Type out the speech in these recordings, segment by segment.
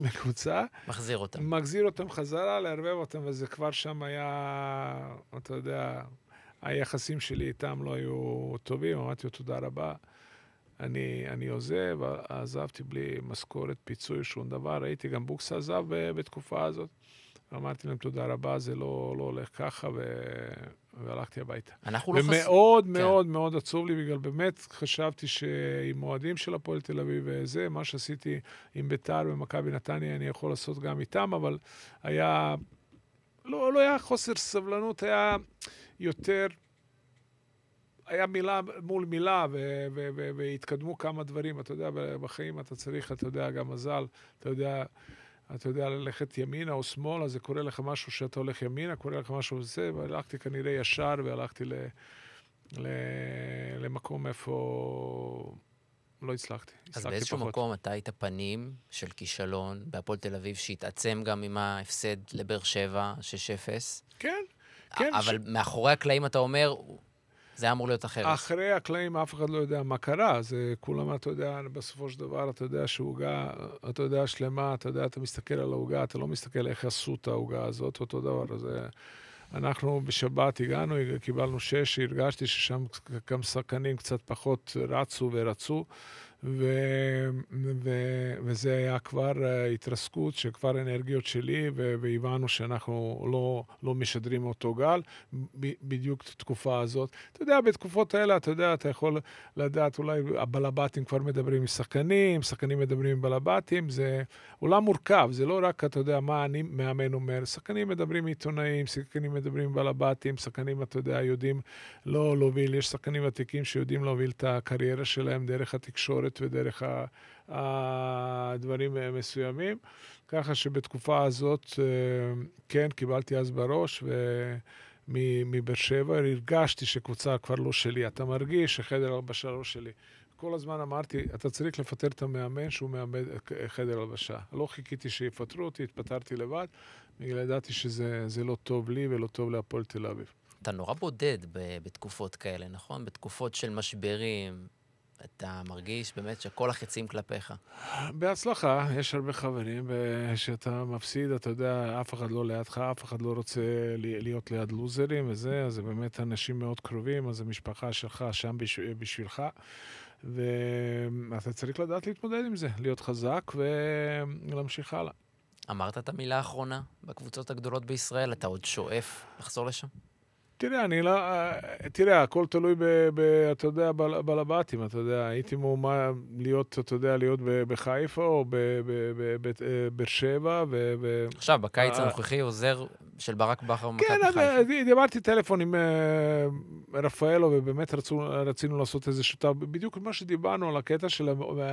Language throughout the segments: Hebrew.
מקבוצה, מחזיר אותם. מחזיר אותם חזרה, לערבב אותם, וזה כבר שם היה, אתה יודע, היחסים שלי איתם לא היו טובים, אמרתי לו תודה רבה, אני עוזב, עזבתי בלי משכורת, פיצוי, שום דבר, הייתי גם בוקס עזב בתקופה הזאת, אמרתי להם תודה רבה, זה לא הולך ככה, והלכתי הביתה. אנחנו לא ומאוד כן. מאוד מאוד עצוב לי, בגלל באמת חשבתי שעם אוהדים של הפועל תל אביב וזה, מה שעשיתי עם ביתר ומכבי נתניה, אני יכול לעשות גם איתם, אבל היה, לא היה חוסר סבלנות, היה יותר, היה מילה מול מילה, והתקדמו כמה דברים, אתה יודע, בחיים אתה צריך, אתה יודע, גם מזל, אתה יודע, ללכת ימינה או שמאלה, זה קורה לך משהו שאתה הולך ימינה, קורה לך משהו וזה, והלכתי כנראה ישר, והלכתי למקום איפה לא הצלחתי. אז באיזשהו מקום אתה היית פנים של כישלון בהפועל תל אביב, שהתעצם גם עם ההפסד לבאר שבע, 6-0. כן. אבל מאחורי הקלעים אתה אומר, זה היה אמור להיות אחרת. אחרי הקלעים אף אחד לא יודע מה קרה, זה כולם, אתה יודע, בסופו של דבר, אתה יודע שהעוגה, אתה יודע שלמה, אתה יודע, אתה מסתכל על העוגה, אתה לא מסתכל איך עשו את העוגה הזאת, אותו דבר, אז אנחנו בשבת הגענו, קיבלנו 6, הרגשתי ששם גם שחקנים קצת פחות רצו ורצו, וזה היה כבר התרסקות, שכבר אנרגיות שלי, והבנו שאנחנו לא משדרים אותו גל, בדיוק תקופה הזאת. אתה יודע, בתקופות האלה, אתה יודע, אתה יכול לדעת, אולי הבלבטים כבר מדברים עם שחקנים, שחקנים מדברים עם בלבטים, זה עולם מורכב, זה לא רק, אתה יודע, מה אני מאמן אומר, שחקנים מדברים עם עיתונאים, שחקנים מדברים עם בלבטים, שחקנים, אתה יודע, יודעים לא להוביל, יש שחקנים ותיקים שיודעים להוביל את הקריירה שלהם דרך התקשורת ודרך הדברים מסוימים, ככה שבתקופה הזאת, כן, קיבלתי אז בראש, מבאר שבע, הרגשתי שקבוצה כבר לא שלי, אתה מרגיש שחדר הלבשה לא שלי. כל הזמן אמרתי, אתה צריך לפטר את המאמן שהוא מאמן חדר הלבשה. לא חיכיתי שיפטרו אותי, התפטרתי לבד, בגלל ידעתי שזה לא טוב לי ולא טוב להפועל תל אביב. אתה נורא בודד בתקופות כאלה, נכון? בתקופות של משברים, אתה מרגיש באמת שכל החצים כלפיך. בהצלחה, יש הרבה חברים, ושאתה מפסיד, אתה יודע, אף אחד לא לידך, אף אחד לא רוצה להיות ליד לוזרים וזה, אז זה באמת אנשים מאוד קרובים, אז המשפחה שלך שם בשבילך, ואתה צריך לדעת להתמודד עם זה, להיות חזק ולהמשיך הלאה. אמרת את המילה האחרונה בקבוצות הגדולות בישראל, אתה עוד שואף לחזור לשם? תראה, הכל תלוי אתה יודע, בלבטים, אתה יודע, הייתי מאומה להיות, אתה יודע, להיות בחיפה או בבאר שבע עכשיו, בקיץ הנוכחי עוזר של ברק בכר ומכבי חיפה. כן, דיברתי טלפון עם רפאלו, ובאמת רצינו לעשות איזה שותף, בדיוק מה שדיברנו על הקטע של,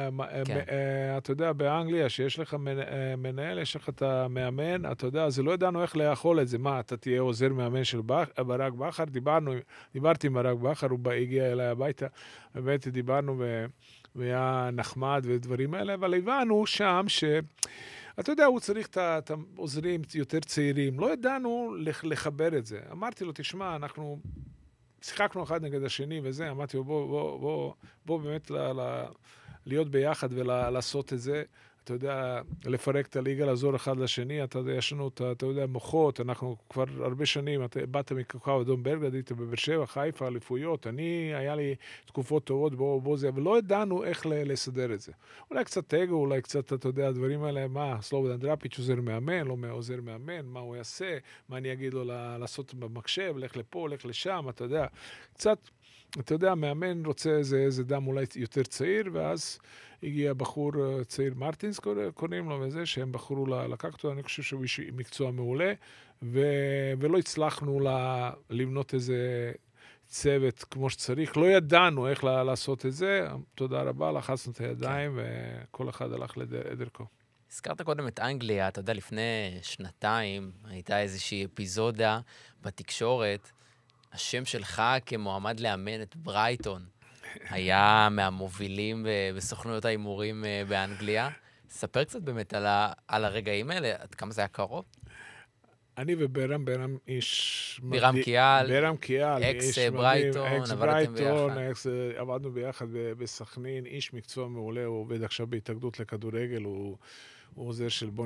אתה יודע, באנגליה, שיש לך מנהל, יש לך את המאמן, אתה יודע, אז לא ידענו איך לאכול את זה, מה, אתה תהיה עוזר מאמן של ברק בכר, דיברתי עם ברק בכר, הוא הגיע אליי הביתה, באמת דיברנו והיה נחמד ודברים האלה, אבל הבנו שם אתה יודע, הוא צריך את העוזרים יותר צעירים. לא ידענו לחבר את זה. אמרתי לו, תשמע, אנחנו שיחקנו אחד נגד השני וזה, אמרתי לו, בוא באמת להיות ביחד ולעשות את זה. אתה יודע, לפרק את הליגה, לעזור אחד לשני, יש לנו, אתה יודע, מוחות, אנחנו כבר הרבה שנים, אתה באת מכוכב אדום בלגרד, היית בבאר שבע, חיפה, אליפויות, היה לי תקופות טובות, בוא זה, אבל לא ידענו איך לסדר את זה. אולי קצת אגו, אולי קצת, אתה יודע, הדברים האלה, מה, סלובודן דראפיץ' עוזר מאמן, לא עוזר מאמן, מה הוא יעשה, מה אני אגיד לו לעשות במחשב, לך לפה, לך לשם, אתה יודע, קצת, אתה יודע, מאמן רוצה איזה דם אולי יותר צעיר, ואז הגיע בחור צעיר מרטינס, קוראים לו וזה, שהם בחרו לקחת אותו, אני חושב שהוא איש מקצוע מעולה, ולא הצלחנו לבנות איזה צוות כמו שצריך, לא ידענו איך לעשות את זה, תודה רבה, לחצנו את הידיים, וכל אחד הלך לדרכו. הזכרת קודם את אנגליה, אתה יודע, לפני שנתיים הייתה איזושהי אפיזודה בתקשורת, השם שלך כמועמד לאמן את ברייטון, היה מהמובילים בסוכנויות האימורים באנגליה. ספר קצת באמת על הרגעים האלה, עד כמה זה היה קרוב? אני וברם איש... ברם קיאל, אקס ברייטון, עבדתם ביחד. עבדנו ביחד בסכנין, איש מקצוע מעולה, הוא עובד עכשיו בהתאגדות לכדורגל, הוא עוזר של